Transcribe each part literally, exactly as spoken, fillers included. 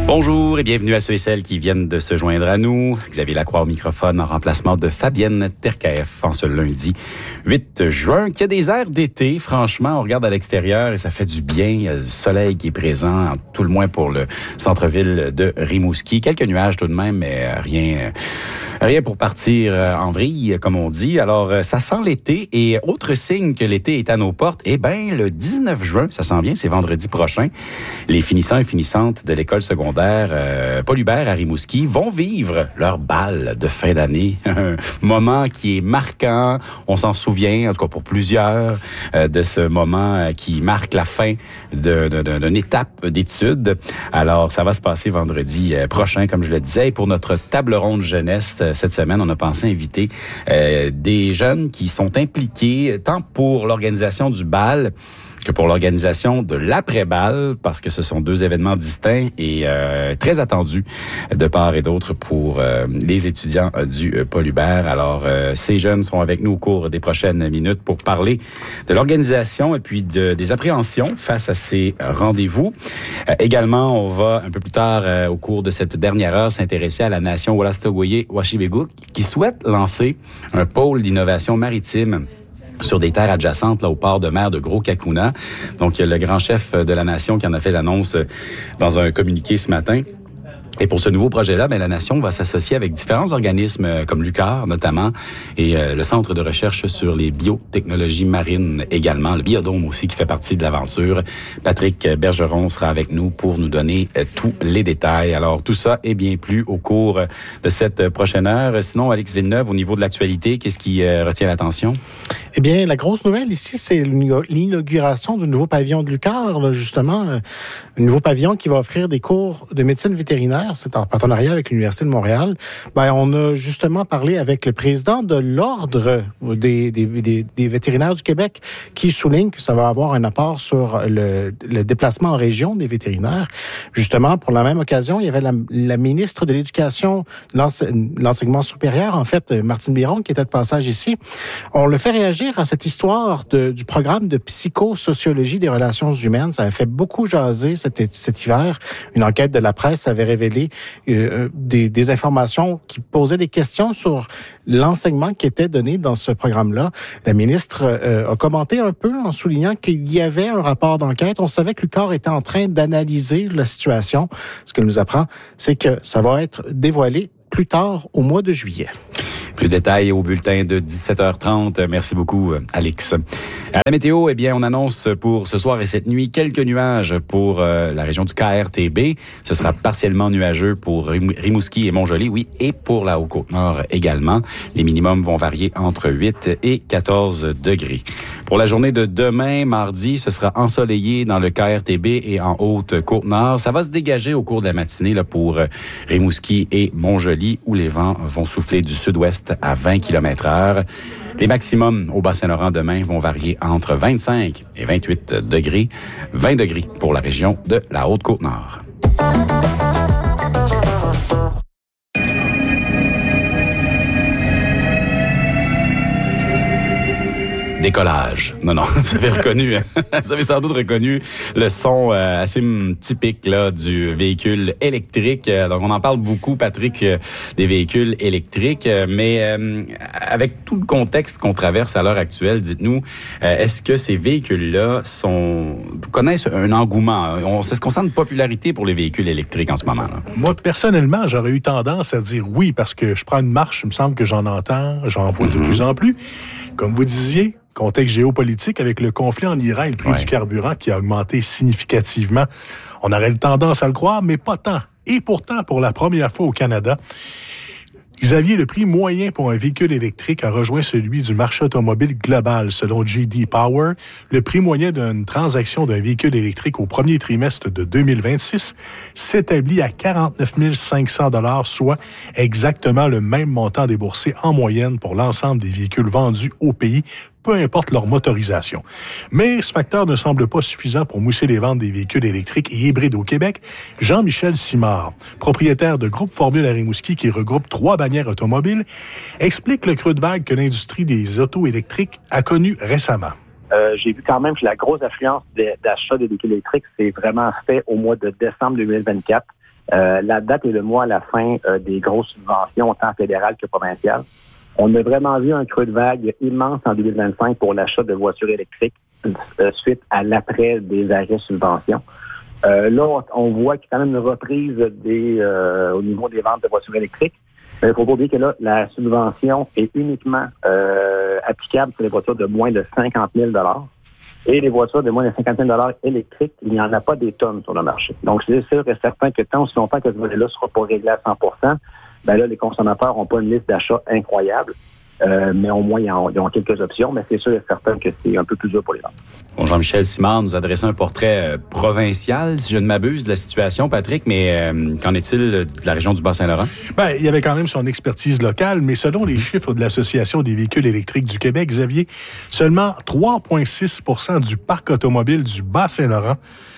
Bonjour et bienvenue à ceux et celles qui viennent de se joindre à nous. Xavier Lacroix au microphone en remplacement de Fabienne Terkaef en ce lundi huit juin, qui a des airs d'été. Franchement, on regarde à l'extérieur et ça fait du bien. Il y a du soleil qui est présent, tout le moins pour le centre-ville de Rimouski. Quelques nuages tout de même, mais rien, rien pour partir en vrille, comme on dit. Alors, ça sent l'été et autre signe que l'été est à nos portes, eh bien, le dix-neuf juin, ça sent bien, c'est vendredi prochain, les finissants et finissantes de l'école secondaire Euh, Paul Hubert à Rimouski vont vivre leur bal de fin d'année. Un moment qui est marquant. On s'en souvient, en tout cas pour plusieurs, euh, de ce moment euh, qui marque la fin de, de, de, d'une étape d'études. Alors, ça va se passer vendredi euh, prochain, comme je le disais. Et pour notre table ronde jeunesse euh, cette semaine, on a pensé inviter euh, des jeunes qui sont impliqués tant pour l'organisation du bal que pour l'organisation de l'après-bal, parce que ce sont deux événements distincts et euh, très attendus de part et d'autre pour euh, les étudiants euh, du euh, Paul Hubert. Alors, euh, ces jeunes seront avec nous au cours des prochaines minutes pour parler de l'organisation et puis de, des appréhensions face à ces rendez-vous. Euh, également, on va un peu plus tard euh, au cours de cette dernière heure s'intéresser à la nation Wolastoqiyik-Washiwekuk qui souhaite lancer un pôle d'innovation maritime sur des terres adjacentes là au port de mer de Gros-Cacouna. Donc, il y a le grand chef de la nation qui en a fait l'annonce dans un communiqué ce matin. Et pour ce nouveau projet-là, ben, la Nation va s'associer avec différents organismes comme l'U Q A R notamment et euh, le Centre de recherche sur les biotechnologies marines également, le Biodôme aussi qui fait partie de l'aventure. Patrick Bergeron sera avec nous pour nous donner euh, tous les détails. Alors tout ça et bien plus au cours de cette prochaine heure. Sinon, Alex Villeneuve, au niveau de l'actualité, qu'est-ce qui euh, retient l'attention? Eh bien, la grosse nouvelle ici, c'est l'inauguration du nouveau pavillon de l'U Q A R, là, justement. Un nouveau pavillon qui va offrir des cours de médecine vétérinaire. C'est en partenariat avec l'Université de Montréal. Ben, on a justement parlé avec le président de l'Ordre des, des, des, des vétérinaires du Québec qui souligne que ça va avoir un apport sur le, le déplacement en région des vétérinaires. Justement, pour la même occasion, il y avait la, la ministre de l'Éducation, l'enseignement supérieur, en fait, Martine Biron, qui était de passage ici. On le fait réagir à cette histoire de, du programme de psychosociologie des relations humaines. Ça a fait beaucoup jaser cet, cet hiver. Une enquête de la presse avait révélé euh, des, des informations qui posaient des questions sur l'enseignement qui était donné dans ce programme-là. La ministre euh, a commenté un peu en soulignant qu'il y avait un rapport d'enquête. On savait que l'U Q A R était en train d'analyser la situation. Ce qu'elle nous apprend, c'est que ça va être dévoilé plus tard au mois de juillet. Plus de détails au bulletin de dix-sept heures trente. Merci beaucoup, Alex. À la météo, eh bien, on annonce pour ce soir et cette nuit quelques nuages pour euh, la région du K R T B. Ce sera partiellement nuageux pour Rimouski et Montjoly, oui, et pour la Haute-Côte-Nord également. Les minimums vont varier entre huit et quatorze degrés. Pour la journée de demain, mardi, ce sera ensoleillé dans le K R T B et en Haute-Côte-Nord. Ça va se dégager au cours de la matinée là, pour Rimouski et Montjoly, où les vents vont souffler du sud-ouest à vingt kilomètres heure. Les maximums au Bas-Saint-Laurent demain vont varier entre vingt-cinq et vingt-huit degrés. vingt degrés pour la région de la Haute-Côte-Nord. Décollage. Non, non, vous avez reconnu, vous avez sans doute reconnu le son euh, assez typique là du véhicule électrique. Donc, on en parle beaucoup, Patrick, euh, des véhicules électriques, mais euh, avec tout le contexte qu'on traverse à l'heure actuelle, dites-nous, euh, est-ce que ces véhicules-là sont connaissent un engouement? On, est-ce qu'on sent une popularité pour les véhicules électriques en ce moment? Là? Moi, personnellement, j'aurais eu tendance à dire oui, parce que je prends une marche, il me semble que j'en entends, j'en vois mm-hmm. de plus en plus. Comme vous disiez, contexte géopolitique avec le conflit en Iran et le prix ouais. du carburant qui a augmenté significativement. On aurait tendance à le croire, mais pas tant. Et pourtant, pour la première fois au Canada, Xavier, le prix moyen pour un véhicule électrique a rejoint celui du marché automobile global. Selon J D Power, le prix moyen d'une transaction d'un véhicule électrique au premier trimestre de deux mille vingt-six s'établit à quarante-neuf mille cinq cents dollars, soit exactement le même montant déboursé en moyenne pour l'ensemble des véhicules vendus au pays, peu importe leur motorisation. Mais ce facteur ne semble pas suffisant pour mousser les ventes des véhicules électriques et hybrides au Québec. Jean-Michel Simard, propriétaire de Groupe Formule à Rimouski qui regroupe trois bannières automobiles, explique le creux de vague que l'industrie des autos électriques a connu récemment. Euh, j'ai vu quand même que la grosse affluence d'achat de véhicules électriques s'est vraiment fait au mois de décembre deux mille vingt-quatre. Euh, la date est le mois à la fin euh, des grosses subventions, autant fédérales que provinciales. On a vraiment vu un creux de vague immense en deux mille vingt-cinq pour l'achat de voitures électriques euh, suite à l'après des arrêts subventions. Euh, là, on, on voit qu'il y a quand même une reprise des, euh, au niveau des ventes de voitures électriques. Mais il ne faut pas oublier que là, la subvention est uniquement euh, applicable sur les voitures de moins de cinquante mille dollars. Et les voitures de moins de cinquante mille dollars électriques, il n'y en a pas des tonnes sur le marché. Donc, c'est sûr et certain que tant aussi longtemps que ce volet-là ne sera pas réglé à cent pour cent, ben là, les consommateurs n'ont pas une liste d'achats incroyable. Euh, mais au moins, ils ont, ils ont quelques options, mais c'est sûr et certain que c'est un peu plus dur pour les ventes. Bon, Jean-Michel Simard nous adressait un portrait euh, provincial, si je ne m'abuse, de la situation, Patrick, mais euh, qu'en est-il de la région du Bas-Saint-Laurent? Bien, il y avait quand même son expertise locale, mais selon les chiffres de l'Association des véhicules électriques du Québec, Xavier, seulement trois virgule six pour cent du parc automobile du Bas-Saint-Laurent,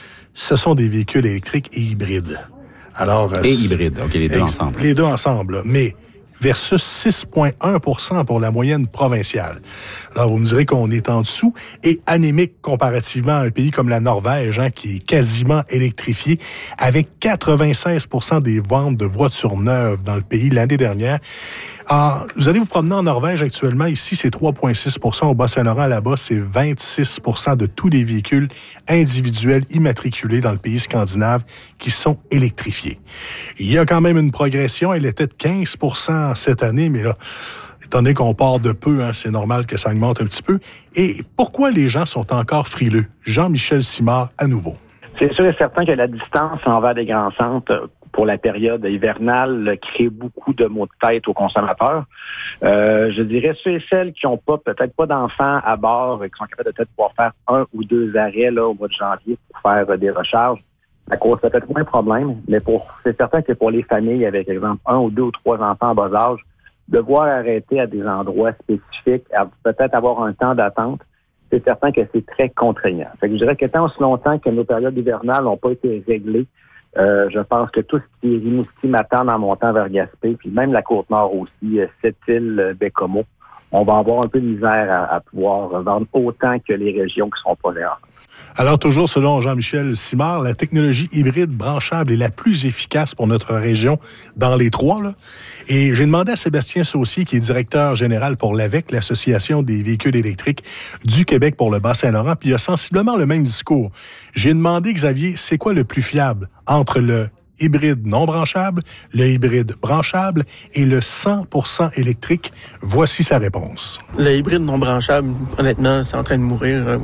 ce sont des véhicules électriques et hybrides. Alors, et hybrides, OK, les deux ex- ensemble. Les deux ensemble, là. Mais versus six virgule un pour cent pour la moyenne provinciale. Alors, vous me direz qu'on est en dessous et anémique comparativement à un pays comme la Norvège, hein, qui est quasiment électrifié, avec quatre-vingt-seize pour cent des ventes de voitures neuves dans le pays l'année dernière. Alors, vous allez vous promener en Norvège actuellement. Ici, c'est trois virgule six pour cent. Au Bas-Saint-Laurent, là-bas, c'est vingt-six pour cent de tous les véhicules individuels immatriculés dans le pays scandinave qui sont électrifiés. Il y a quand même une progression. Elle était de quinze pour cent cette année, mais là, étant donné qu'on part de peu, hein, c'est normal que ça augmente un petit peu. Et pourquoi les gens sont encore frileux? Jean-Michel Simard, à nouveau. C'est sûr et certain que la distance envers les grands centres pour la période hivernale crée beaucoup de maux de tête aux consommateurs. Euh, je dirais ceux et celles qui n'ont pas peut-être pas d'enfants à bord et qui sont capables de peut-être pouvoir faire un ou deux arrêts là, au mois de janvier pour faire euh, des recharges, ça cause peut-être moins de problème, mais pour c'est certain que pour les familles avec, par exemple, un ou deux ou trois enfants en bas âge, devoir arrêter à des endroits spécifiques, à peut-être avoir un temps d'attente, c'est certain que c'est très contraignant. Fait que je dirais que tant aussi longtemps que nos périodes hivernales n'ont pas été réglées, euh, je pense que tout ce qui est Rimouski, Matane en montant vers Gaspé, puis même la Côte-Nord aussi, euh, Sept-Îles, euh, Bécomo, on va avoir un peu de misère à, à pouvoir vendre autant que les régions qui sont pas là. Alors, toujours selon Jean-Michel Simard, la technologie hybride branchable est la plus efficace pour notre région dans les trois. Là. Et j'ai demandé à Sébastien Saucier, qui est directeur général pour l'A V E C, l'Association des véhicules électriques du Québec pour le Bas-Saint-Laurent, puis il a sensiblement le même discours. J'ai demandé, Xavier, c'est quoi le plus fiable entre le hybride non branchable, le hybride branchable et le cent pour cent électrique? Voici sa réponse. Le hybride non branchable, honnêtement, c'est en train de mourir.